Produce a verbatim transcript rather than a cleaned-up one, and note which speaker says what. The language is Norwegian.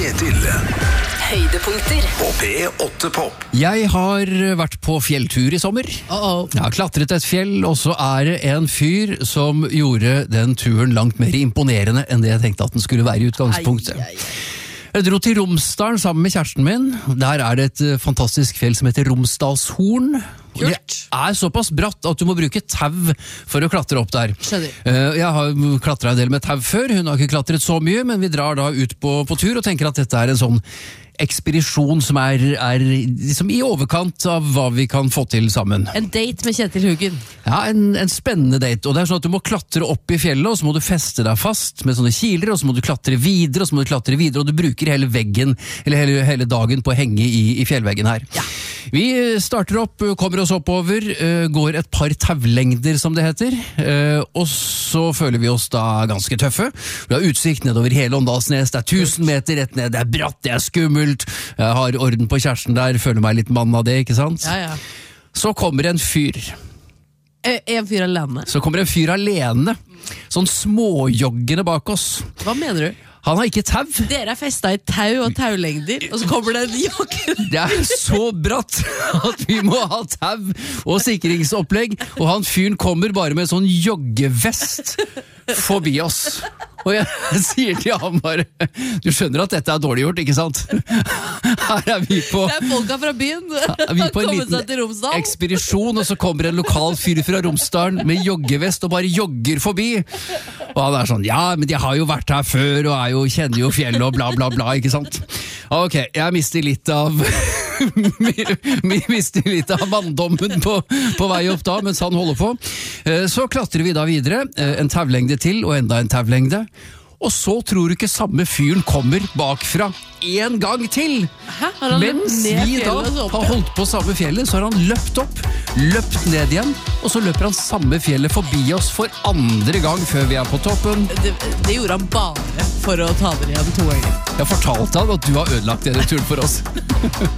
Speaker 1: Kjetil.
Speaker 2: Høydepunkter
Speaker 1: På P åtte Pop.
Speaker 3: Jeg har vært på fjelltur i sommer.
Speaker 4: Uh-oh.
Speaker 3: Jeg har klatret et fjell, og så er det en fyr som gjorde den turen langt mer imponerende enn det jeg tenkte at den skulle være i utgangspunktet.
Speaker 4: Ai, ai, ai.
Speaker 3: Jeg dro til Romsdalen sammen med kjæresten min. Der er det et eh, fantastisk fjell som heter Romsdalshorn. Og det
Speaker 4: Kult.
Speaker 3: er såpass bratt at du må bruke tau for å klatre opp der.
Speaker 4: Skjønner.
Speaker 3: Eh, Jeg har klatret en del med tau før, hun har ikke klatret så mye, men vi drar da ut på, på tur og tenker at dette er en sånn ekspedisjon som er, er liksom i overkant av hva vi kan få til sammen.
Speaker 4: En date med Kjetil Huggen.
Speaker 3: Ja, en, en spennende date, og det er sånn at du må klatre opp i fjellet, og så må du feste deg fast med sånne kiler, og så må du klatre videre, og så må du klatre videre, og du bruker hele veggen, eller hele, hele dagen på å henge i, i fjellveggen her.
Speaker 4: Ja.
Speaker 3: Vi starter opp, kommer oss oppover, eh, går et par tavlengder, som det heter, eh, og så føler vi oss da ganske tøffe. Vi har utsikt nedover hele Åndalsnes, det er tusen meter rett ned, det er bratt, det er skummelt, jeg har orden på kjæresten der, føler meg litt mann av det, ikke sant?
Speaker 4: Ja, ja.
Speaker 3: Så kommer en fyr.
Speaker 4: Eh, En fyr alene.
Speaker 3: Så kommer en fyr alene, sånn småjoggende bak oss.
Speaker 4: Hva mener du?
Speaker 3: Han har ikke tau.
Speaker 4: Dere er festet i tau og taulengder, og så kommer det en joggen.
Speaker 3: Det er så bratt at vi må ha tau og sikringsopplegg, og han fyren kommer bare med sånn joggevest forbi oss. Og jeg sier til ham bare, du skjønner at dette er dårlig gjort, ikke sant? Her er vi på...
Speaker 4: Det er folka fra byen.
Speaker 3: Er vi
Speaker 4: Har
Speaker 3: på en
Speaker 4: kommet seg til
Speaker 3: liten
Speaker 4: Romsdal.
Speaker 3: ekspedisjon, og så kommer en lokal fyr fra Romsdalen med joggevest og bare jogger forbi. Og han er sånn, ja, men de har jo vært her før, og er jo, kjenner jo fjellet og bla bla bla, ikke sant? Ok, jeg mister litt av... Vi mister litt av manndommen på, på vei opp da, mens han holder på. Eh, Så klatrer vi da videre, eh, en tavlengde til, og enda en tavlengde. Og så tror du ikke samme fyren kommer bakfra en gang til.
Speaker 4: Hæ? Har han løpt
Speaker 3: Mens
Speaker 4: ned
Speaker 3: vi da
Speaker 4: fjellet og så opp?
Speaker 3: har holdt på samme fjellet, så har han løpt opp, løpt ned igjen, og så løper han samme fjellet forbi oss for andre gang før vi er på toppen.
Speaker 4: Det, det gjorde han bare for å ta dere igjen to ganger.
Speaker 3: Jeg fortalte han at du har ødelagt denne turen for oss.